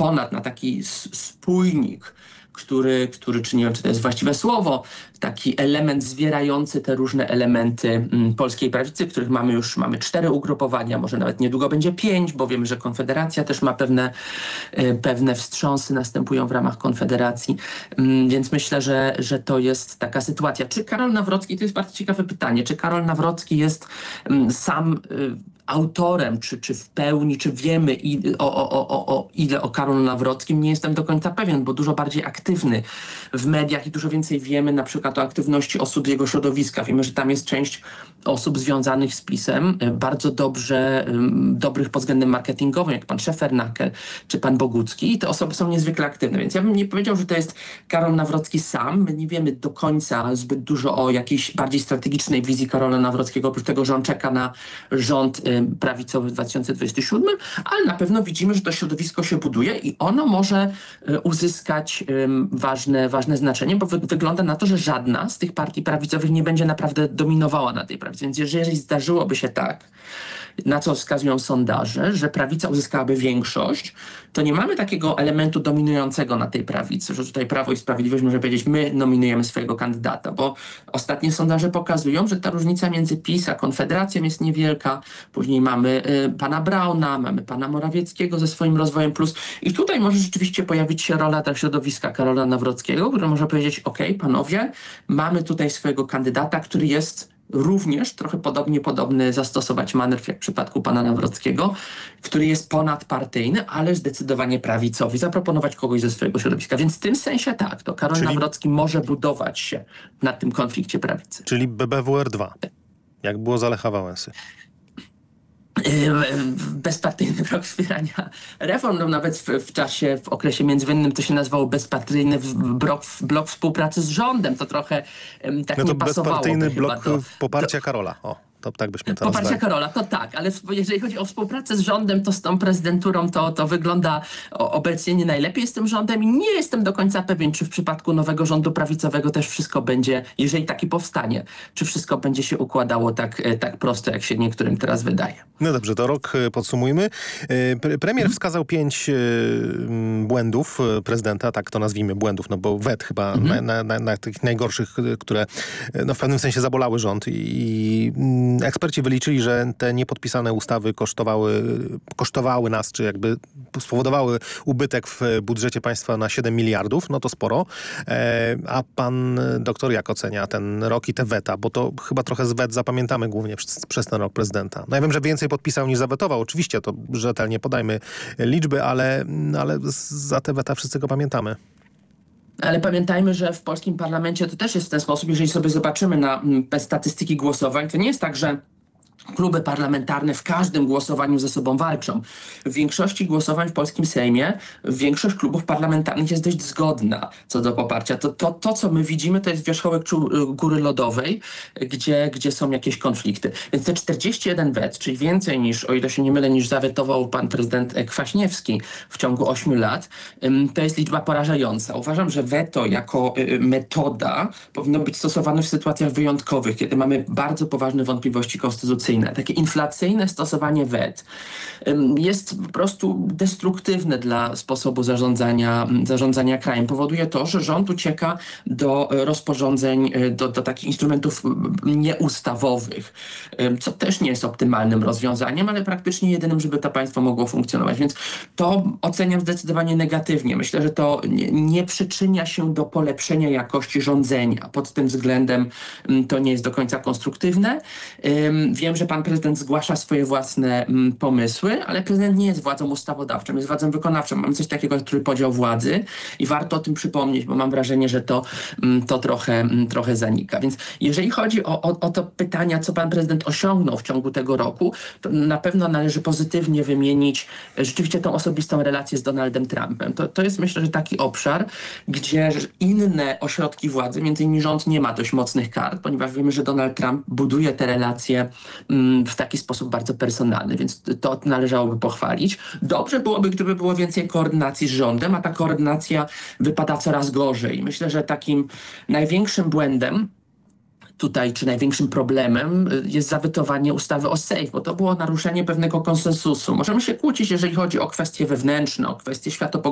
ponad, na taki spójnik, który, czy nie wiem, czy to jest właściwe słowo, taki element zwierający te różne elementy polskiej prawicy, których mamy 4 ugrupowania, może nawet niedługo będzie 5, bo wiemy, że Konfederacja też ma pewne wstrząsy następują w ramach Konfederacji, więc myślę, że to jest taka sytuacja. Czy Karol Nawrocki, to jest bardzo ciekawe pytanie, czy Karol Nawrocki jest sam autorem, czy w pełni, czy wiemy ile o Karolu Nawrockim, nie jestem do końca pewien, bo dużo bardziej aktywny w mediach i dużo więcej wiemy na przykład o aktywności osób z jego środowiska. Wiemy, że tam jest część osób związanych z PiS-em, bardzo dobrych pod względem marketingowym, jak pan Szefernaker czy pan Bogucki, i te osoby są niezwykle aktywne, więc ja bym nie powiedział, że to jest Karol Nawrocki sam. My nie wiemy do końca zbyt dużo o jakiejś bardziej strategicznej wizji Karola Nawrockiego, oprócz tego, że on czeka na rząd prawicowy w 2027, ale na pewno widzimy, że to środowisko się buduje i ono może uzyskać ważne znaczenie, bo wygląda na to, że żadna z tych partii prawicowych nie będzie naprawdę dominowała na tej prawicy. Więc jeżeli zdarzyłoby się tak, na co wskazują sondaże, że prawica uzyskałaby większość, to nie mamy takiego elementu dominującego na tej prawicy, że tutaj Prawo i Sprawiedliwość może powiedzieć, my nominujemy swojego kandydata, bo ostatnie sondaże pokazują, że ta różnica między PiS a Konfederacją jest niewielka. Później mamy pana Brauna, mamy pana Morawieckiego ze swoim Rozwojem Plus i tutaj może rzeczywiście pojawić się rola tak środowiska Karola Nawrockiego, który może powiedzieć, okej, panowie, mamy tutaj swojego kandydata, który jest również trochę podobny zastosować manewr jak w przypadku pana Nawrockiego, który jest ponadpartyjny, ale zdecydowanie prawicowy, zaproponować kogoś ze swojego środowiska. Więc w tym sensie tak, to Karol Nawrocki może budować się na tym konflikcie prawicy. Czyli BBWR 2, jak było za Lecha Wałęsy. Bezpartyjny blok wspierania reform, no nawet w okresie międzywojennym to się nazywało bezpartyjny blok współpracy z rządem, to trochę tak no to nie pasowało. Bezpartyjny blok poparcia Karola. To tak byśmy teraz poparcia Karola, to tak, ale jeżeli chodzi o współpracę z rządem, to z tą prezydenturą to wygląda obecnie nie najlepiej z tym rządem i nie jestem do końca pewien, czy w przypadku nowego rządu prawicowego też wszystko będzie, jeżeli taki powstanie, czy wszystko będzie się układało tak prosto, jak się niektórym teraz wydaje. No dobrze, to rok podsumujmy. Premier wskazał 5 błędów prezydenta, tak to nazwijmy błędów, no bo wet chyba na tych najgorszych, które no w pewnym sensie zabolały rząd i eksperci wyliczyli, że te niepodpisane ustawy kosztowały nas, czy jakby spowodowały ubytek w budżecie państwa na 7 miliardów, no to sporo. A pan doktor jak ocenia ten rok i te weta? Bo to chyba trochę z wet zapamiętamy głównie przez ten rok prezydenta. No ja wiem, że więcej podpisał niż zawetował. Oczywiście to rzetelnie podajmy liczby, ale za te weta wszyscy go pamiętamy. Ale pamiętajmy, że w polskim parlamencie to też jest w ten sposób, jeżeli sobie zobaczymy na statystyki głosowań, to nie jest tak, że kluby parlamentarne w każdym głosowaniu ze sobą walczą. W większości głosowań w polskim Sejmie większość klubów parlamentarnych jest dość zgodna co do poparcia. To co my widzimy, to jest wierzchołek góry lodowej, gdzie są jakieś konflikty. Więc te 41 wet, czyli więcej niż, o ile się nie mylę, niż zawetował pan prezydent Kwaśniewski w ciągu 8 lat, to jest liczba porażająca. Uważam, że weto jako metoda powinno być stosowane w sytuacjach wyjątkowych, kiedy mamy bardzo poważne wątpliwości konstytucyjne. Takie inflacyjne stosowanie wet jest po prostu destruktywne dla sposobu zarządzania krajem. Powoduje to, że rząd ucieka do rozporządzeń, do takich instrumentów nieustawowych, co też nie jest optymalnym rozwiązaniem, ale praktycznie jedynym, żeby to państwo mogło funkcjonować. Więc to oceniam zdecydowanie negatywnie. Myślę, że to nie przyczynia się do polepszenia jakości rządzenia. Pod tym względem to nie jest do końca konstruktywne. Wiem, że pan prezydent zgłasza swoje własne pomysły, ale prezydent nie jest władzą ustawodawczą, jest władzą wykonawczą. Mamy coś takiego jak trójpodział władzy i warto o tym przypomnieć, bo mam wrażenie, że to trochę zanika. Więc jeżeli chodzi o to pytania, co pan prezydent osiągnął w ciągu tego roku, to na pewno należy pozytywnie wymienić rzeczywiście tą osobistą relację z Donaldem Trumpem. To jest, myślę, że taki obszar, gdzie inne ośrodki władzy, między innymi rząd, nie ma dość mocnych kart, ponieważ wiemy, że Donald Trump buduje te relacje w taki sposób bardzo personalny, więc to należałoby pochwalić. Dobrze byłoby, gdyby było więcej koordynacji z rządem, a ta koordynacja wypada coraz gorzej. Myślę, że takim największym błędem tutaj, czy największym problemem jest zawetowanie ustawy o SAFE, bo to było naruszenie pewnego konsensusu. Możemy się kłócić, jeżeli chodzi o kwestie wewnętrzne, o kwestie światopoglądowe,